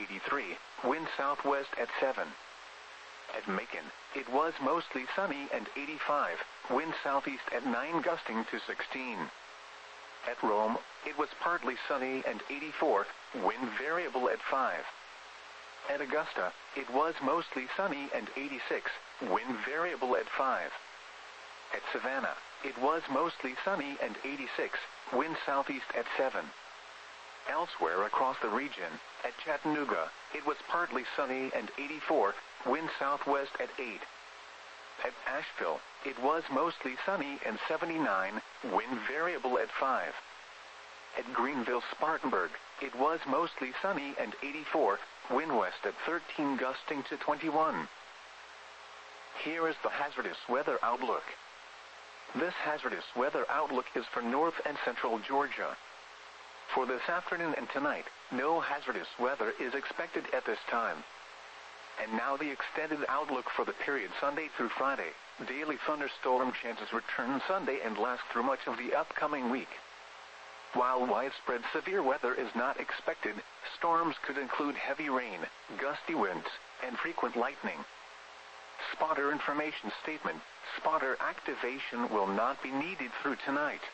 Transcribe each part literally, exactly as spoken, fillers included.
eighty-three, wind southwest at seven. At Macon, it was mostly sunny and eighty-five, wind southeast at nine gusting to sixteen. At Rome, it was partly sunny and eighty-four, wind variable at five. At Augusta, it was mostly sunny and eighty-six, wind variable at five. At Savannah, it was mostly sunny and eighty-six, wind southeast at seven. Elsewhere across the region, at Chattanooga, it was partly sunny and eighty-four, wind southwest at eight. At Asheville, it was mostly sunny and seventy-nine, wind variable at five. At Greenville-Spartanburg, it was mostly sunny and eighty-four, wind west at thirteen gusting to twenty-one. Here is the hazardous weather outlook. This hazardous weather outlook is for north and central Georgia. For this afternoon and tonight, no hazardous weather is expected at this time. And now the extended outlook for the period Sunday through Friday. Daily thunderstorm chances return Sunday and last through much of the upcoming week. While widespread severe weather is not expected, storms could include heavy rain, gusty winds, and frequent lightning. Spotter information statement: spotter activation will not be needed through tonight.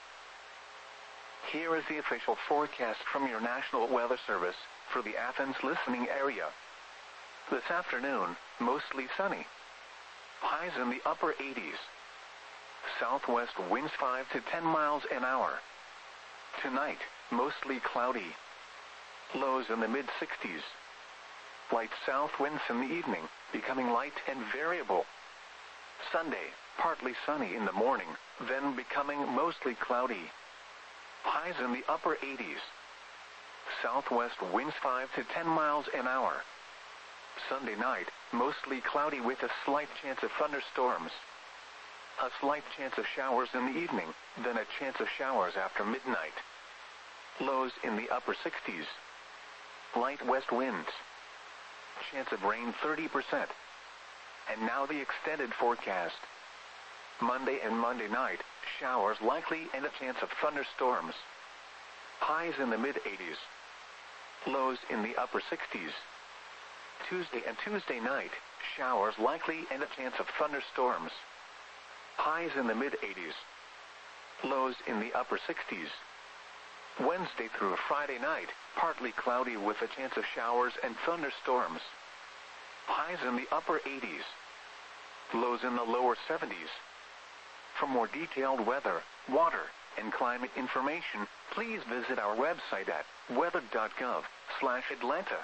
Here is the official forecast from your National Weather Service for the Athens listening area. This afternoon, mostly sunny. Highs in the upper eighties. Southwest winds five to ten miles an hour. Tonight, mostly cloudy. Lows in the mid sixties. Light south winds in the evening, becoming light and variable. Sunday, partly sunny in the morning, then becoming mostly cloudy. Highs in the upper eighties. Southwest winds five to ten miles an hour. Sunday night, mostly cloudy with a slight chance of thunderstorms. A slight chance of showers in the evening, then a chance of showers after midnight. Lows in the upper sixties. Light west winds. Chance of rain thirty percent. And now the extended forecast. Monday and Monday night, showers likely and a chance of thunderstorms. Highs in the mid eighties. Lows in the upper sixties. Tuesday and Tuesday night, showers likely and a chance of thunderstorms. Highs in the mid eighties. Lows in the upper sixties. Wednesday through Friday night, partly cloudy with a chance of showers and thunderstorms. Highs in the upper eighties. Lows in the lower seventies. For more detailed weather, water, and climate information, please visit our website at weather dot gov slash Atlanta.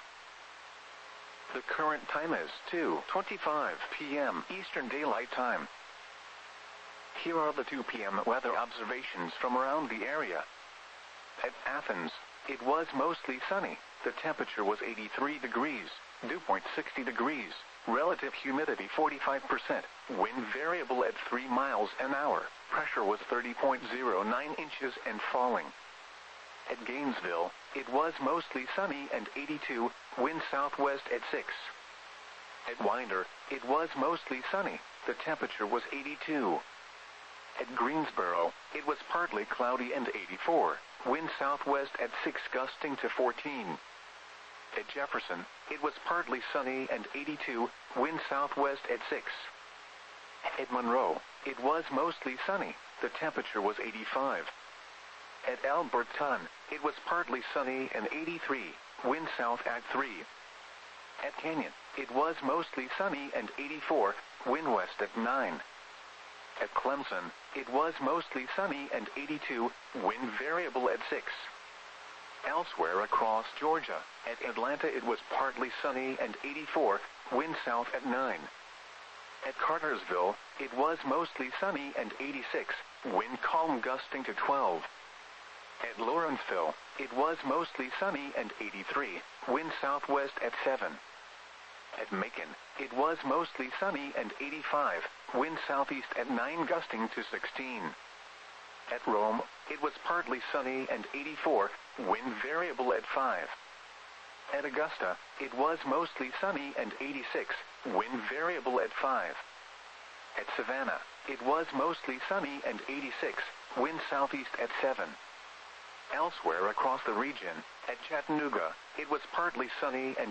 The current time is two twenty-five p m Eastern Daylight Time. Here are the two p m weather observations from around the area. At Athens, it was mostly sunny. The temperature was eighty-three degrees, dew point sixty degrees, relative humidity forty-five percent, wind variable at three miles an hour, pressure was thirty point zero nine inches and falling. At Gainesville, it was mostly sunny and eighty-two, wind southwest at six. At Winder, it was mostly sunny. The temperature was eighty-two. At Greensboro, it was partly cloudy and eighty-four, wind southwest at six gusting to fourteen. At Jefferson, it was partly sunny and eighty-two, wind southwest at six. At Monroe, it was mostly sunny. The temperature was eighty-five. At Alberton, it was partly sunny and eighty-three, wind south at three. At Canyon, it was mostly sunny and eighty-four, wind west at nine. At Clemson, it was mostly sunny and eighty-two, wind variable at six. Elsewhere across Georgia, at Atlanta it was partly sunny and eighty-four, wind south at nine. At Cartersville, it was mostly sunny and eighty-six, wind calm gusting to twelve. At Lawrenceville, it was mostly sunny and eighty-three, wind southwest at seven. At Macon, it was mostly sunny and eighty-five, wind southeast at nine gusting to sixteen. At Rome, it was partly sunny and eighty-four, wind variable at five. At Augusta, it was mostly sunny and eighty-six, wind variable at five. At Savannah, it was mostly sunny and eighty-six, wind southeast at seven. Elsewhere across the region, at Chattanooga, it was partly sunny and